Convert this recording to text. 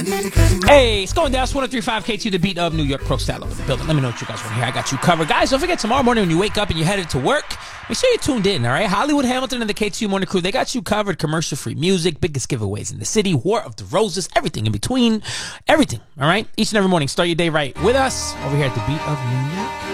Hey, it's going down. It's 103.5 K2, the beat of New York. Pro Style over the building. Let me know what you guys want to hear. I got you covered. Guys, don't forget, tomorrow morning when you wake up and you're headed to work, make sure you're tuned in, all right? Hollywood Hamilton and the K2 Morning Crew, they got you covered. Commercial-free music, biggest giveaways in the city, War of the Roses, everything in between, everything, all right? Each and every morning, start your day right with us over here at the beat of New York.